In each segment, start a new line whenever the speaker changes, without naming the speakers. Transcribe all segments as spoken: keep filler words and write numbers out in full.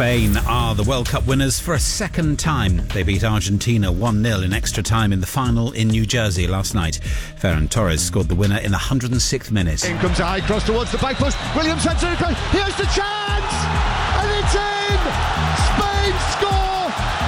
Spain are the World Cup winners for a second time. They beat Argentina one nil in extra time in the final in New Jersey last night. Ferran Torres scored the winner in the one hundred sixth minute.
In comes a high cross towards the back post. Williams sends it across. Here's the chance! And it's in! Spain score!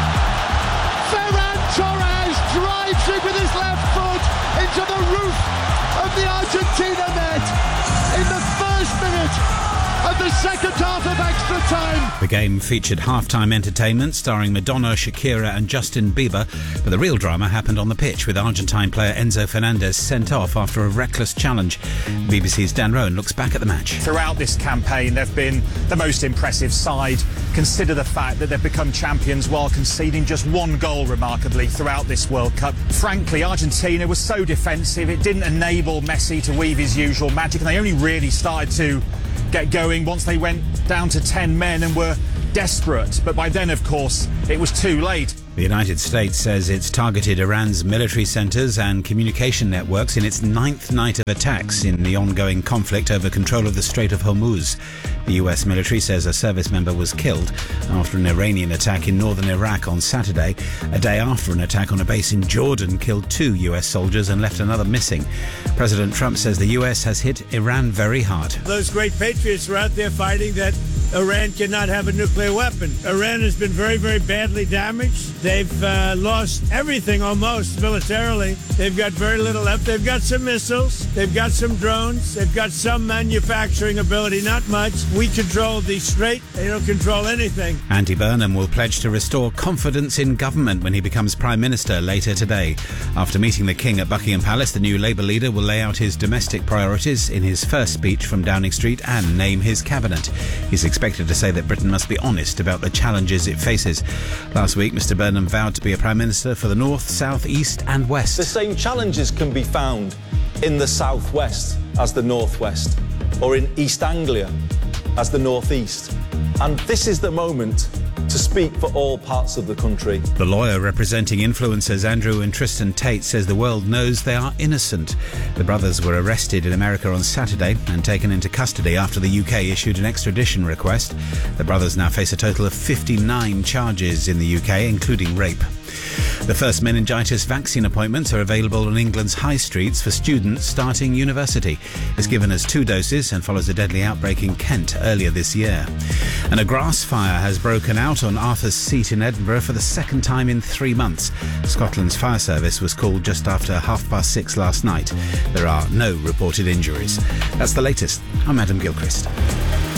Ferran Torres drives it with his left foot into the roof of the Argentina net in the first minute of the second half of extra time.
The game featured halftime entertainment starring Madonna, Shakira and Justin Bieber, but the real drama happened on the pitch with Argentine player Enzo Fernandez sent off after a reckless challenge. B B C's Dan Rowan looks back at the match.
Throughout this campaign, they've been the most impressive side. Consider the fact that they've become champions while conceding just one goal, remarkably, throughout this World Cup. Frankly, Argentina was so defensive, it didn't enable Messi to weave his usual magic, and they only really started to get going once they went down to ten men and were desperate. But by then, of course, it was too late.
The United States says it's targeted Iran's military centres and communication networks in its ninth night of attacks in the ongoing conflict over control of the Strait of Hormuz. The U S military says a service member was killed after an Iranian attack in northern Iraq on Saturday, a day after an attack on a base in Jordan killed two U S soldiers and left another missing. President Trump says the U S has hit Iran very hard.
Those great patriots are out there fighting that Iran cannot have a nuclear weapon. Iran has been very, very badly damaged. They've uh, lost everything almost militarily. They've got very little left. They've got some missiles. They've got some drones. They've got some manufacturing ability, not much. We control the strait. They don't control anything.
Andy Burnham will pledge to restore confidence in government when he becomes Prime Minister later today. After meeting the King at Buckingham Palace, the new Labour leader will lay out his domestic priorities in his first speech from Downing Street and name his cabinet. He's expected to say that Britain must be honest about the challenges it faces. Last week, Mr Burnham vowed to be a Prime Minister for the North, South, East and West.
The same challenges can be found in the South West as the North West, or in East Anglia as the North East. And this is the moment to speak for all parts of the country.
The lawyer representing influencers Andrew and Tristan Tate says the world knows they are innocent. The brothers were arrested in America on Saturday and taken into custody after the U K issued an extradition request. The brothers now face a total of fifty-nine charges in the U K, including rape. The first meningitis vaccine appointments are available on England's high streets for students starting university. It's given as two doses and follows a deadly outbreak in Kent earlier this year. And a grass fire has broken out on Arthur's Seat in Edinburgh for the second time in three months. Scotland's fire service was called just after half past six last night. There are no reported injuries. That's the latest. I'm Adam Gilchrist.